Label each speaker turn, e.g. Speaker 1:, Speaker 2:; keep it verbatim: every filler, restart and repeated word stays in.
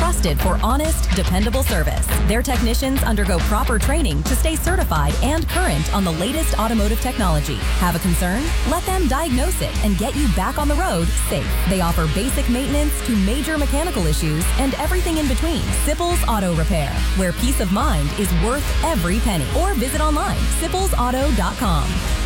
Speaker 1: trusted for honest, dependable service. Their technicians undergo proper training to stay certified and current on the latest automotive technology. Have a concern? Let them diagnose it and get you back on the road safe. They offer basic maintenance to major mechanical issues and everything in between. Sipples Auto Repair, where peace of mind is worth every penny. Or visit online, sipples auto dot com.